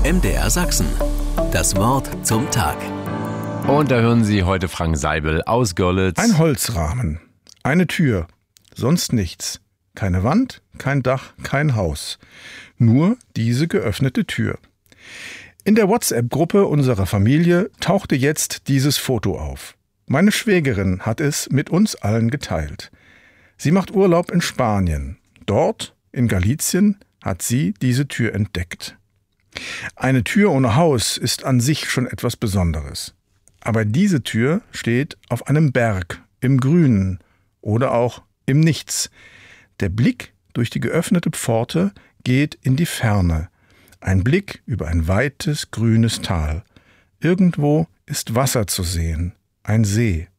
MDR Sachsen. Das Wort zum Tag. Und da hören Sie heute Frank Seibel aus Görlitz. Ein Holzrahmen, eine Tür, sonst nichts. Keine Wand, kein Dach, kein Haus. Nur diese geöffnete Tür. In der WhatsApp-Gruppe unserer Familie tauchte jetzt dieses Foto auf. Meine Schwägerin hat es mit uns allen geteilt. Sie macht Urlaub in Spanien. Dort, in Galicien, hat sie diese Tür entdeckt. Eine Tür ohne Haus ist an sich schon etwas Besonderes. Aber diese Tür steht auf einem Berg, im Grünen oder auch im Nichts. Der Blick durch die geöffnete Pforte geht in die Ferne. Ein Blick über ein weites, grünes Tal. Irgendwo ist Wasser zu sehen, ein See.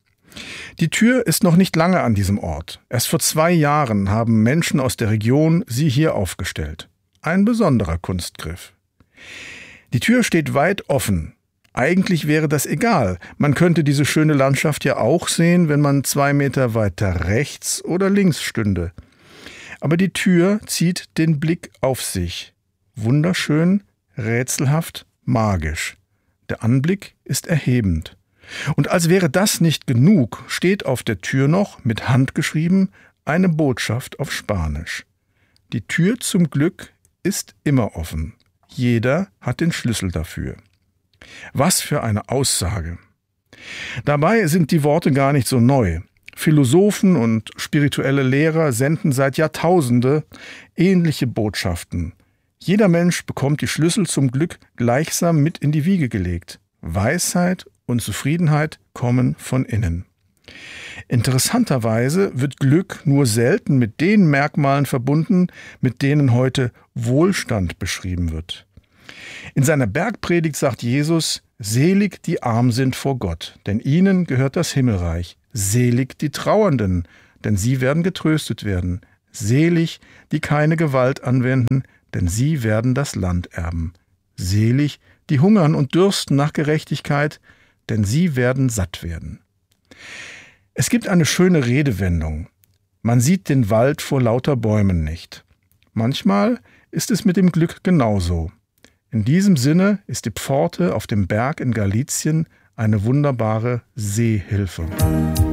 Die Tür ist noch nicht lange an diesem Ort. Erst vor 2 Jahren haben Menschen aus der Region sie hier aufgestellt. Ein besonderer Kunstgriff. Die Tür steht weit offen. Eigentlich wäre das egal. Man könnte diese schöne Landschaft ja auch sehen, wenn man 2 Meter weiter rechts oder links stünde. Aber die Tür zieht den Blick auf sich. Wunderschön, rätselhaft, magisch. Der Anblick ist erhebend. Und als wäre das nicht genug, steht auf der Tür noch, mit Hand geschrieben, eine Botschaft auf Spanisch. Die Tür zum Glück ist immer offen. Jeder hat den Schlüssel dafür. Was für eine Aussage! Dabei sind die Worte gar nicht so neu. Philosophen und spirituelle Lehrer senden seit Jahrtausenden ähnliche Botschaften. Jeder Mensch bekommt die Schlüssel zum Glück gleichsam mit in die Wiege gelegt. Weisheit und Zufriedenheit kommen von innen. Interessanterweise wird Glück nur selten mit den Merkmalen verbunden, mit denen heute Wohlstand beschrieben wird. In seiner Bergpredigt sagt Jesus: Selig die arm sind vor Gott, denn ihnen gehört das Himmelreich. Selig die Trauernden, denn sie werden getröstet werden. Selig die keine Gewalt anwenden, denn sie werden das Land erben. Selig die hungern und dürsten nach Gerechtigkeit, denn sie werden satt werden. Es gibt eine schöne Redewendung. Man sieht den Wald vor lauter Bäumen nicht. Manchmal ist es mit dem Glück genauso. In diesem Sinne ist die Pforte auf dem Berg in Galicien eine wunderbare Seehilfe.